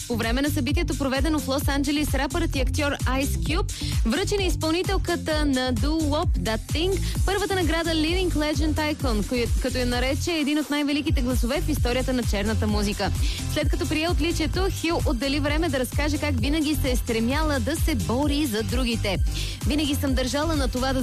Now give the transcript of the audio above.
По време на събитието, проведено в Лос-Анджелис, рапърът и актьор Ice Cube връчи на изпълнителката на Do Wop That Thing първата награда Living Legend Icon, като я нарече един от най-великите гласове в историята на черната музика. След като прие отличието, Хил отдели време да разкаже как винаги се е стремяла да се бори за другите. Винаги съм държала на това да